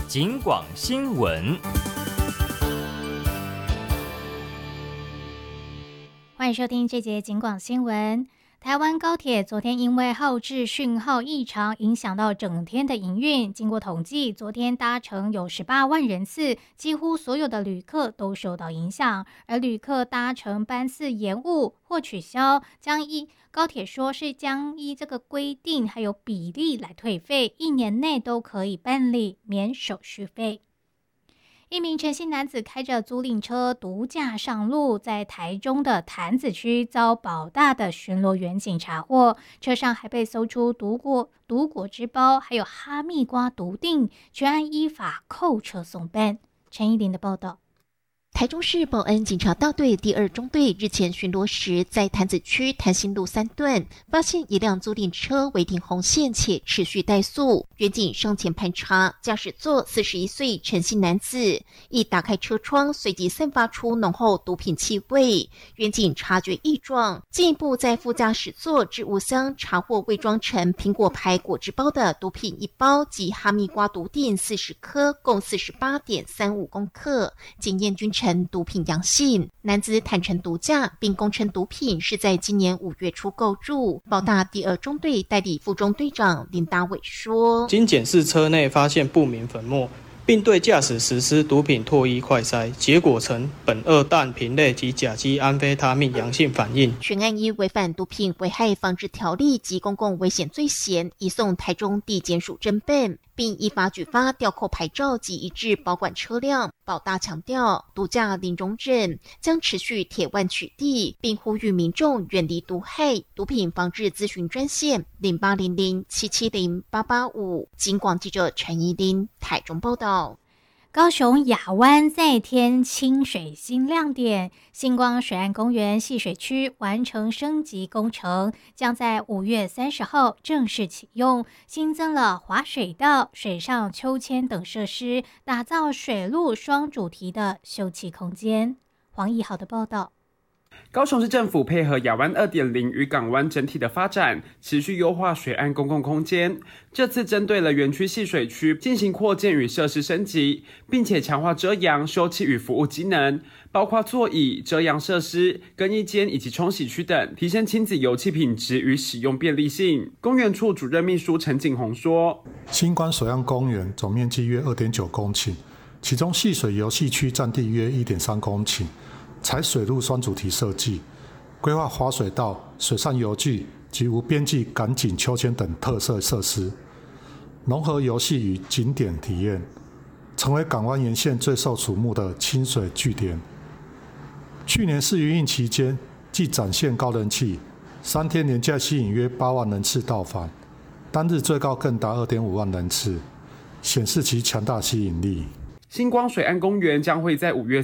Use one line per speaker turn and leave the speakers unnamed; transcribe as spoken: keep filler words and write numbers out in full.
警广新闻。
欢迎收听这节警广新闻。台湾高铁昨天因为后置讯号异常，影响到整天的营运。经过统计，昨天搭乘有十八万人次，几乎所有的旅客都受到影响。而旅客搭乘班次延误或取消，将依高铁说是将依这个规定还有比例来退费，一年内都可以办理免手续费。一名陈姓男子开着租赁车独驾上路，在台中的潭子区遭保大的巡逻员警查获，车上还被搜出毒果、毒果汁包，还有哈密瓜毒锭，全案依法扣车送办。陈依林的报道。
台中市保安警察大队第二中队日前巡逻时，在潭子区潭心路三段发现一辆租赁车违停红线且持续怠速，员警上前盘查，驾驶座四十一岁陈姓男子一打开车窗，随即散发出浓厚毒品气味。员警察觉异状，进一步在副驾驶座置物箱查获伪装成苹果牌果汁包的毒品一包及哈密瓜毒锭四十颗，共四十八点三五公克，检验均呈毒品阳性。男子坦承毒驾，并供称毒品是在今年五月初购入。保大第二中队代理副中队长林达伟说：
经检视车内发现不明粉末，并对驾驶实施毒品唾液快筛，结果呈苯二氮平类及甲基安非他命阳性反应。
全案依违反毒品危害防治条例及公共危险罪嫌，移送台中地检署侦办，并依法举发吊扣牌照及一致保管车辆。保大强调，毒驾零容忍，将持续铁腕取缔，并呼吁民众远离毒害。毒品防治咨询专线零八零零七七零八八五。警广记者陈怡琳台中报道。
高雄亚湾再添清水新亮点，星光水岸公园戏水区完成升级工程，将在五月三十号正式启用，新增了滑水道、水上秋千等设施，打造水陆双主题的休憩空间。黄义豪的报道。
高雄市政府配合亚湾 二点零 与港湾整体的发展，持续优化水岸公共空间。这次针对了园区戏水区进行扩建与设施升级，并且强化遮阳、休憩与服务机能，包括座椅、遮阳设施、更衣间以及冲洗区等，提升亲子游憩品质与使用便利性。公园处主任秘书陈景宏说：
星光水岸公园总面积约 二点九公顷，其中戏水游戏区占地约 一点三公顷，采水陆双主题设计，规划滑水道、水上游具及无边际赶景秋千等特色设施，融合游戏与景点体验，成为港湾沿线最受瞩目的清水据点。去年试营运期间，既展现高人气，三天连假吸引约八万人次到访，单日最高更达 二点五万人次，显示其强大吸引力。
星光水岸公园将会在五月